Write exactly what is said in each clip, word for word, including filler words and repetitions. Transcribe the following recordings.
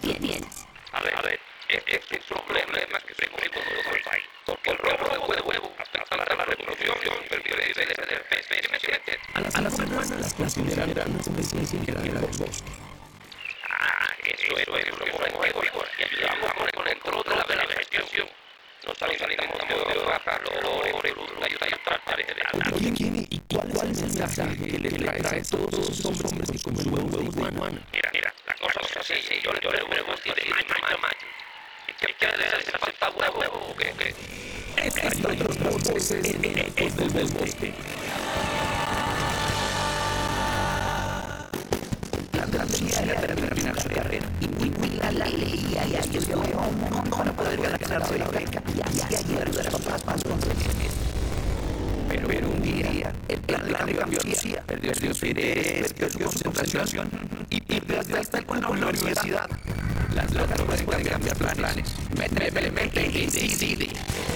tienes. A ver, a ver, este es un problema que se come con todo el país. Porque el robo de huevo afecta a la reproducción y el nivel de defensa. A las, a las semanas las consideran una especie integrada del bosque. Ah, eso, eso es lo que somos egoístas y ayudamos a poner con el control de la vegetación. Nos alimentamos de baja flores, frutas y otras partes de la Oye, ¿quién y cuál es el mensaje que le traes a todos esos hombres que comen huevos de iguana? Mira, mira, la cosa es así, yo le pregunto de macho a macho. ¿Qué quiere decir que falta huevo o qué? Estas y otras voces en Ecos del Bosque. La travesía era terminar su carrera y la leía y así es que un mundo para poder ganarse la beca y así ayudar a los papás con su Pero, pero un día, el plan de cambio perdió su interés, perdió su concentración y perdió hasta el cuento con la universidad. Las locas no pueden cambiar planes. Mete, mete, mete y decide.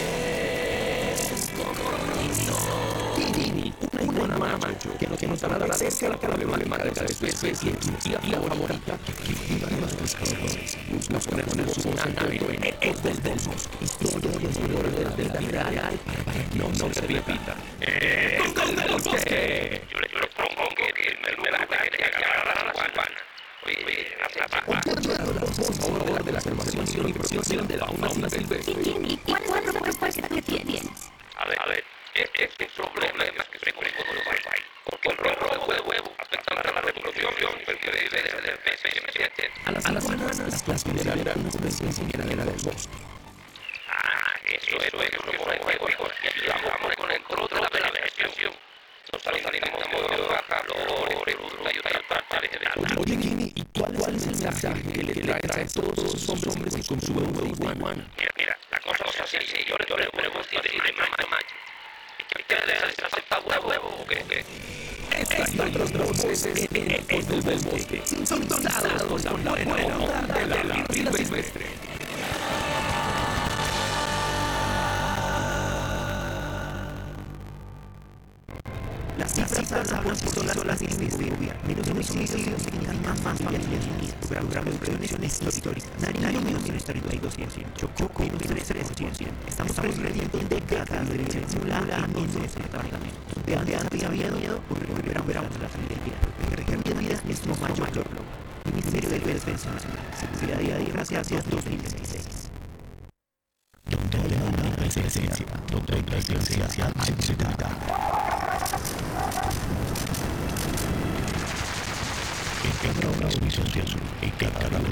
Tini, una iguana macho que no tiene nada de cerca la problemática de su especie y la favorita que viva en los pescadores. Busca poner en su nave en Ecos del Bosque. Historia de los valores de la vida real para que no se repita. ¡Ecos del Bosque! Yo le propongo que me la que te agarrar a la guana. Oye, Apoyado la voz de la conservación y protección de la fauna silvestre. ¿Y cuál es la propuesta que tienes? A ver, a ver, este es un problema que se come con todo el país. Porque el robo de huevo afecta a la reproducción y el nivel de defensa. A las, a las semanas las consideran una especie integrada del bosque. Ah, eso, eso es lo que somos egoístas y ayudamos a poner con el control de la vegetación. Nos alimentamos de baja flores, frutas y otras partes de la Oye, Jimmy, ¿y cuál es el mensaje que le traes a todos esos hombres que consumen huevo de iguana? Mira, mira, la cosa es así, yo le pregunto de macho a macho. ¿Qué quiere decir que falta huevo o qué? Estas y otras voces en Ecos del Bosque, sintonizados con la buena onda de la vida silvestre. Las cifras hablan por sí solas en este gobierno. Menos homicidios significan más familias unidas. Programas de prevenciones históricas. Nariño menos bienestar y dos por ciento. Chococo menos tres por ciento. Estamos aprendiendo décadas de derecha celular en once departamentos. De antes había miedo por recuperamos la familia. Proteger vidas es nuestro mayor logro. Ministerio de Defensa Nacional. Seguridad día a día gracias dos mil dieciséis. Donde la presencia, donde la presencia hay seguridad. En cada una de sus azul, en cada